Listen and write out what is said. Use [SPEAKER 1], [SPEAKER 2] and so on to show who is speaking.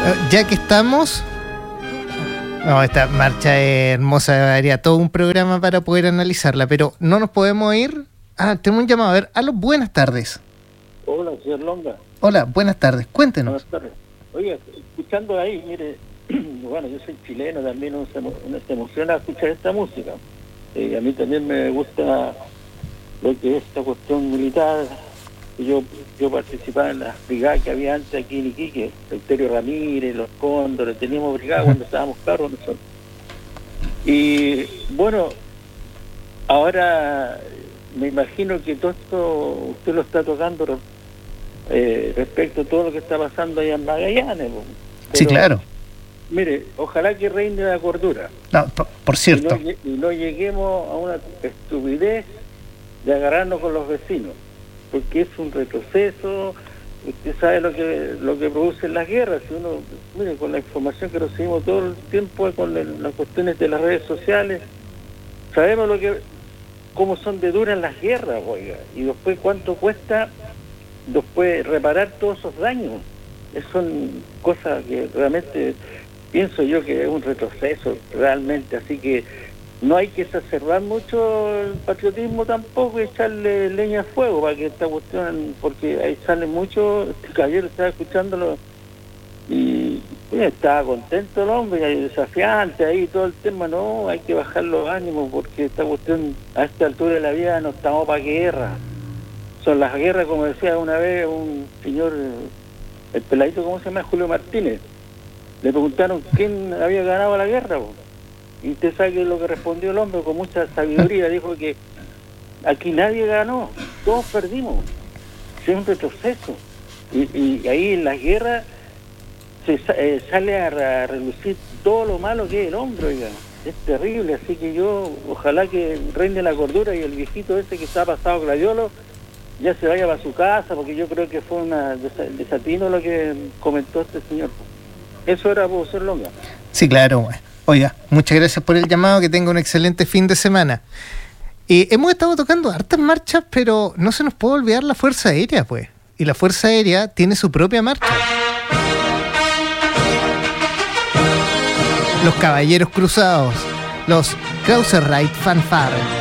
[SPEAKER 1] Ya que estamos... No, esta marcha es hermosa, haría todo un programa para poder analizarla, pero no nos podemos ir. Tenemos un llamado. A ver, aló, buenas tardes.
[SPEAKER 2] Hola, señor Longa.
[SPEAKER 1] Hola, buenas tardes, cuéntenos.
[SPEAKER 2] Buenas tardes. Oiga, escuchando ahí, mire, bueno, yo soy chileno, también uno se emociona escuchar esta música. A mí también me gusta lo que es esta cuestión militar. Yo participaba en las brigadas que había antes aquí en Iquique, Eleuterio Ramírez, Los Cóndores, teníamos brigadas cuando estábamos carros nosotros. Y bueno, ahora me imagino que todo esto usted lo está tocando respecto a todo lo que está pasando allá en Magallanes. Pero,
[SPEAKER 1] sí, claro.
[SPEAKER 2] Mire, ojalá que reine la cordura.
[SPEAKER 1] No, por cierto.
[SPEAKER 2] Y no lleguemos a una estupidez de agarrarnos con los vecinos, porque es un retroceso. Usted sabe lo que producen las guerras. Si uno, mire, con la información que recibimos todo el tiempo, con las cuestiones de las redes sociales, sabemos cómo son de duras las guerras, oiga, y después cuánto cuesta después reparar todos esos daños. Son cosas que realmente pienso yo que es un retroceso realmente, así que no hay que exacerbar mucho el patriotismo tampoco y echarle leña a fuego para que esta cuestión, porque ahí sale mucho. Este caballero estaba escuchándolo y estaba contento el hombre, y desafiante ahí todo el tema. No, hay que bajar los ánimos porque esta cuestión a esta altura de la vida no estamos para guerra. Son las guerras, como decía una vez un señor, el peladito, ¿cómo se llama? Julio Martínez. Le preguntaron quién había ganado la guerra, y usted sabe lo que respondió el hombre con mucha sabiduría. Dijo que aquí nadie ganó, todos perdimos. Es un retroceso. Y ahí en las guerras se sale a relucir todo lo malo que es el hombre, oiga. Es terrible, así que yo ojalá que reine la cordura y el viejito ese que está pasado gladiolo ya se vaya para su casa, porque yo creo que fue una desatino lo que comentó este señor. Eso era profesor Longa.
[SPEAKER 1] Sí, claro. Oiga, muchas gracias por el llamado, que tenga un excelente fin de semana. Hemos estado tocando hartas marchas, pero no se nos puede olvidar la Fuerza Aérea, pues. Y la Fuerza Aérea tiene su propia marcha. Los Caballeros Cruzados, los Krauserreit Fanfare.